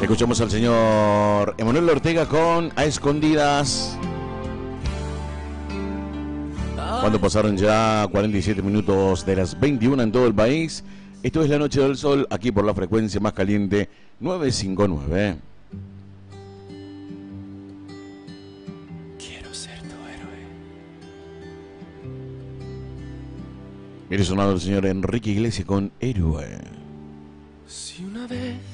Escuchamos al señor Emanuel Ortega con A Escondidas. Cuando pasaron ya 47 minutos de las 21 en todo el país. Esto es La Noche del Sol, aquí por la frecuencia más caliente 959. Quiero ser tu héroe. Mire sonado el señor Enrique Iglesias con Héroe. Si una vez